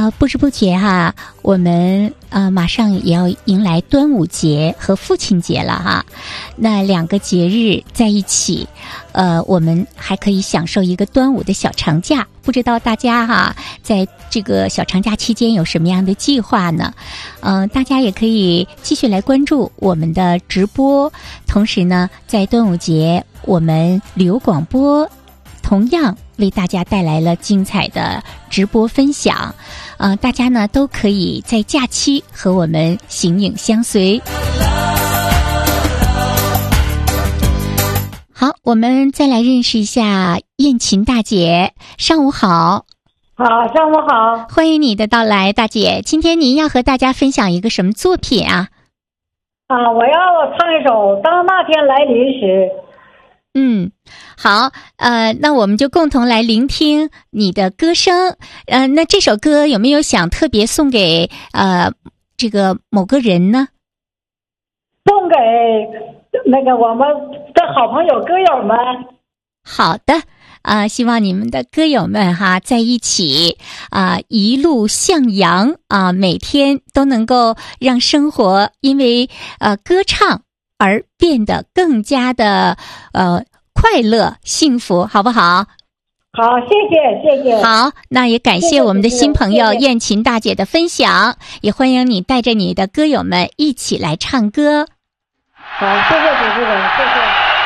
不知不觉哈，我们马上也要迎来端午节和父亲节了哈。那两个节日在一起，我们还可以享受一个端午的小长假。不知道大家哈，在这个小长假期间有什么样的计划呢？大家也可以继续来关注我们的直播。同时呢，在端午节，我们旅游广播同样为大家带来了精彩的直播分享，大家呢都可以在假期和我们形影相随。好，我们再来认识一下燕琴大姐。上午好。 好，上午好。 欢迎你的到来，大姐。今天您要和大家分享一个什么作品啊？ 我要唱一首《当那天来临时》。 好，那我们就共同来聆听你的歌声。那这首歌有没有想特别送给这个某个人呢？ 送给那个我们的好朋友歌友们。 好的，希望你们的歌友们哈在一起一路向阳每天都能够让生活因为歌唱而变得更加的快乐幸福，好不好？ 好，谢谢。 好，那也感谢我们的新朋友燕琴大姐的分享，也欢迎你带着你的歌友们一起来唱歌。 好，谢谢主持人，谢谢。